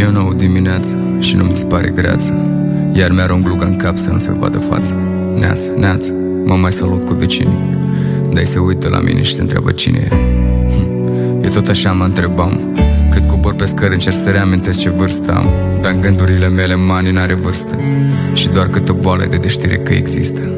E o nouă dimineață și nu-mi dispare greață, iar mi-arunc gluga în cap să nu se vadă fața. Neață, neață, mă mai salut cu vecinii, dai se uită la mine și se întreabă cine e. Eu tot așa mă întrebam, cât cobor pe scări încerc să reamintesc ce vârstă am, dar în gândurile mele mani n-are vârstă și doar câtă boală de știre că există.